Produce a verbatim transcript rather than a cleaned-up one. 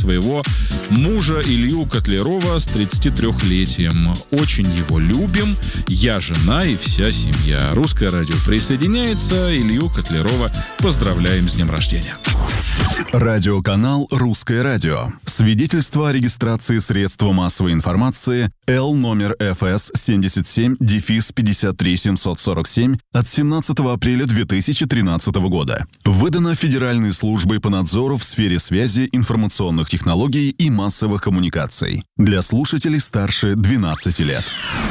своего мужа Илью Котлярова с тридцатитрёхлетием. Очень его любим. Я, жена и вся семья. Русское радио присоединяется. Илью Котлярова поздравляем с днем рождения. Радиоканал «Русское радио». Свидетельство о регистрации средства массовой информации Л номер эф эс семьдесят семь пятьдесят три семьсот сорок семь от семнадцатого апреля две тысячи тринадцатого года. Выдано Федеральной службой по надзору в сфере связи, информационных технологий и массовых коммуникаций. Для слушателей старше двенадцати лет.